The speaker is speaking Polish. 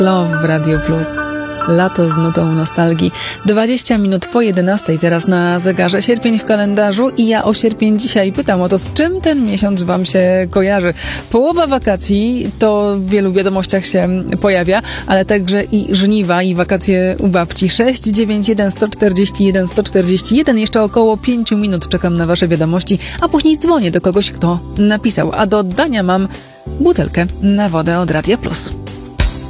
Love w Radio Plus. Lato z nutą nostalgii. 20 minut po 11 teraz na zegarze. Sierpień w kalendarzu i ja o sierpień dzisiaj pytam o to, z czym ten miesiąc wam się kojarzy. Połowa wakacji to w wielu wiadomościach się pojawia, ale także i żniwa i wakacje u babci. 691 141 141. Jeszcze około 5 minut czekam na wasze wiadomości, a później dzwonię do kogoś, kto napisał. A do oddania mam butelkę na wodę od Radia Plus.